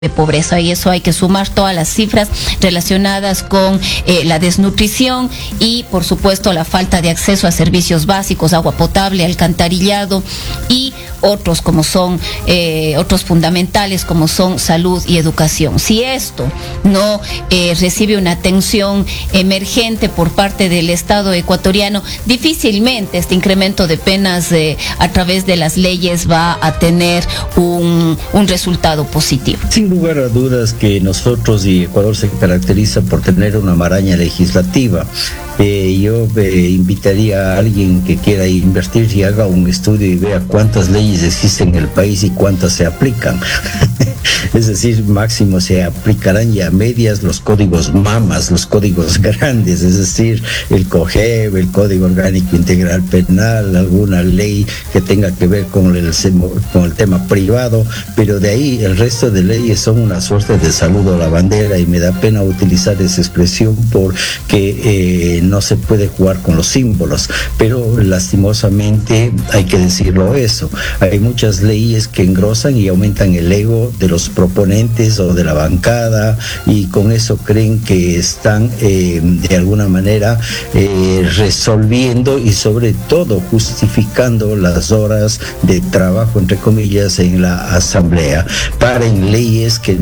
de pobreza, y eso hay que sumar todas las cifras relacionadas con la desnutrición y por supuesto la falta de acceso a servicios básicos, agua potable, alcantarillado y otros como son otros fundamentales como son salud y educación. Si esto no recibe una atención emergente por parte del Estado ecuatoriano, difícilmente este incremento de penas a través de las leyes va a tener un resultado positivo. Sin lugar a dudas que nosotros y Ecuador se caracteriza por tener una maraña legislativa. Yo invitaría a alguien que quiera invertir y haga un estudio y vea cuántas leyes existen en el país y cuántas se aplican. Es decir, máximo se aplicarán ya medias los códigos mamas, los códigos grandes, es decir, el COGEB, el Código Orgánico Integral Penal, alguna ley que tenga que ver con el tema privado, pero de ahí el resto de leyes son una suerte de saludo a la bandera, y me da pena utilizar esa expresión porque no se puede jugar con los símbolos, pero lastimosamente hay que decirlo eso. Hay muchas leyes que engrosan y aumentan el ego de los proponentes o de la bancada, y con eso creen que están de alguna manera resolviendo y sobre todo justificando las horas de trabajo entre comillas en la asamblea. Paren leyes que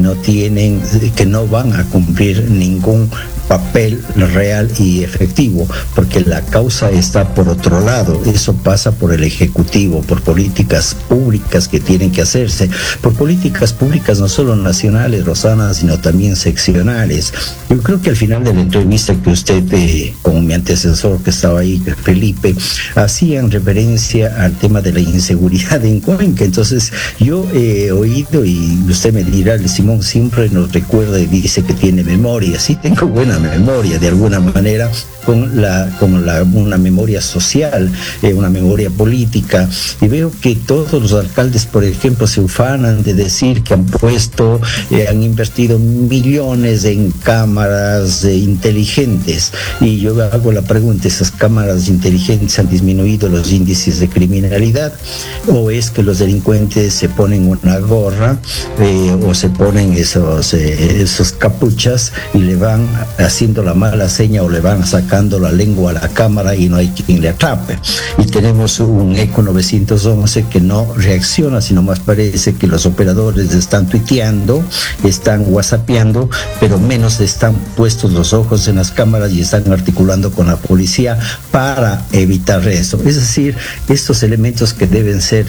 no van a cumplir ningún papel real y efectivo, porque la causa está por otro lado. Eso pasa por el Ejecutivo, por políticas públicas que tienen que hacerse, por políticas públicas no solo nacionales, Rosana, sino también seccionales. Yo creo que al final de la entrevista que usted, con mi antecesor que estaba ahí, Felipe, hacían referencia al tema de la inseguridad en Cuenca. Entonces yo he oído, y usted me dirá, Simón siempre nos recuerda y dice que tiene memoria. Sí, tengo buena memoria de alguna manera, con una memoria social, una memoria política, y veo que todos los alcaldes, por ejemplo, se ufanan de decir que han invertido millones en cámaras inteligentes, y yo hago la pregunta: ¿esas cámaras inteligentes han disminuido los índices de criminalidad? ¿O es que los delincuentes se ponen una gorra o se ponen esos capuchas y le van haciendo la mala seña o le van sacando la lengua a la cámara y no hay quien le atrape? Y tenemos un ECO 911 que no reacciona, sino más parece que los operadores están tuiteando, están whatsappeando, pero menos están puestos los ojos en las cámaras y están articulando con la policía para evitar eso. Es decir, estos elementos que deben ser,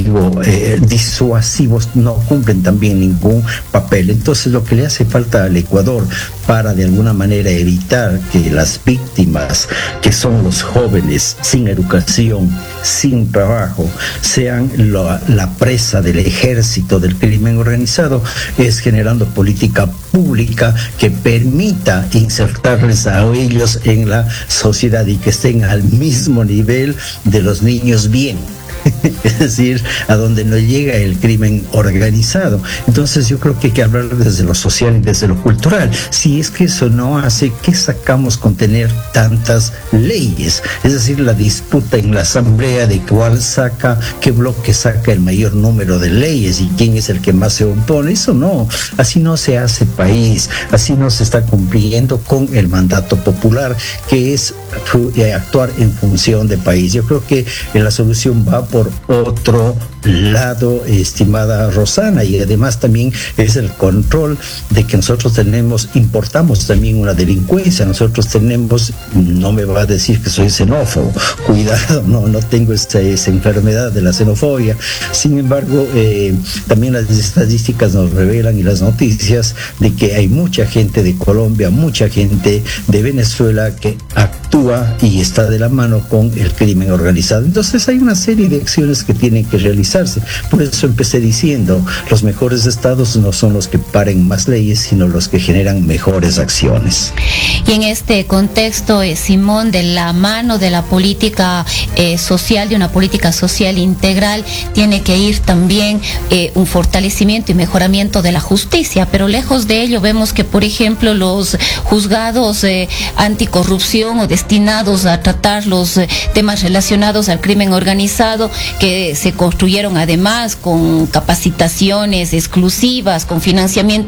disuasivos, no cumplen también ningún papel. Entonces, lo que le hace falta al Ecuador para de alguna manera evitar que las víctimas, que son los jóvenes sin educación, sin trabajo, sean la presa del ejército del crimen organizado, es generando política pública que permita insertarles a ellos en la sociedad y que estén al mismo nivel de los niños bien. Es decir, a donde no llega el crimen organizado. Entonces yo creo que hay que hablar desde lo social y desde lo cultural. Si es que eso no hace, ¿qué sacamos con tener tantas leyes? Es decir, la disputa en la asamblea de qué bloque saca el mayor número de leyes y quién es el que más se opone. Eso no, así no se hace país, así no se está cumpliendo con el mandato popular, que es actuar en función de país. Yo creo que la solución va por otro lado, estimada Rosana, y además también es el control de que nosotros importamos también una delincuencia. Nosotros tenemos, no me va a decir que soy xenófobo, cuidado, no tengo esa enfermedad de la xenofobia. Sin embargo, también las estadísticas nos revelan, y las noticias, de que hay mucha gente de Colombia, mucha gente de Venezuela que actúa y está de la mano con el crimen organizado. Entonces hay una serie de acciones que tienen que realizarse. Por eso empecé diciendo, los mejores estados no son los que paren más leyes, sino los que generan mejores acciones. Y en este contexto, Simón, de la mano de la política social, de una política social integral, tiene que ir también un fortalecimiento y mejoramiento de la justicia, pero lejos de ello vemos que, por ejemplo, los juzgados anticorrupción o destinados a tratar los temas relacionados al crimen organizado cierto que se construyeron además con capacitaciones exclusivas, con financiamiento